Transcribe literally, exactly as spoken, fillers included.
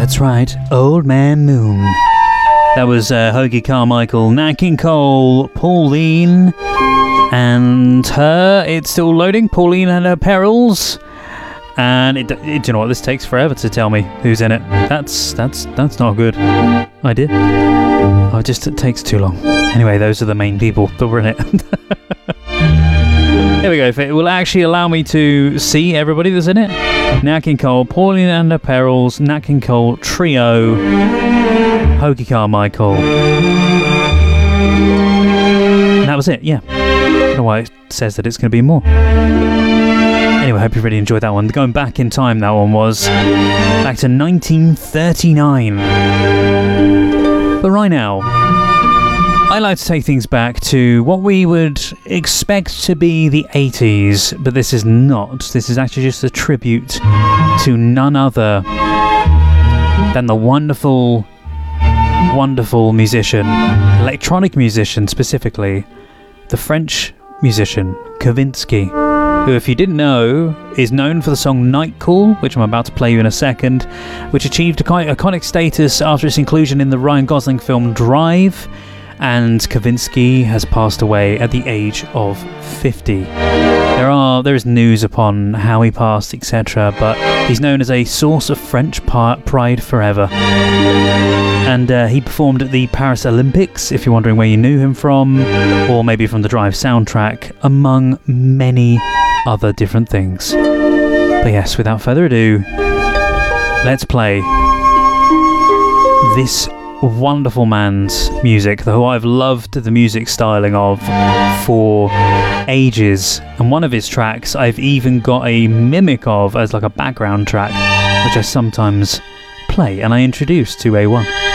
That's right, Old Man Moon. That was uh, Hoagy Carmichael, Nat King Cole, Pauline, and her. It's still loading. Pauline and Her Perils. And it, it, do you know what? This takes forever to tell me who's in it. That's that's that's not a good idea. Oh, it just it takes too long. Anyway, those are the main people that were in it. Here we go. If it will actually allow me to see everybody that's in it. Nat King Cole, Pauline and Her Perils, Nat King Cole Trio, Hoagy Carmichael. And that was it. Yeah. I don't know why it says that it's going to be more. Anyway, I hope you really enjoyed that one. Going back in time, that one was back to nineteen thirty-nine. But right now, I like to take things back to what we would expect to be the eighties, but this is not. This is actually just a tribute to none other than the wonderful, wonderful musician, electronic musician specifically, the French musician Kavinsky, who, if you didn't know, is known for the song Night Call, which I'm about to play you in a second, which achieved a quite iconic status after its inclusion in the Ryan Gosling film Drive, and Kavinsky has passed away at the age of fifty. There are there is news upon how he passed, et cetera, but he's known as a source of French pride forever. And uh, he performed at the Paris Olympics, if you're wondering where you knew him from, or maybe from the Drive soundtrack, among many other different things. But yes, without further ado, let's play this wonderful man's music, who I've loved the music styling of for ages, and one of his tracks I've even got a mimic of as like a background track, which I sometimes play and I introduce to A one.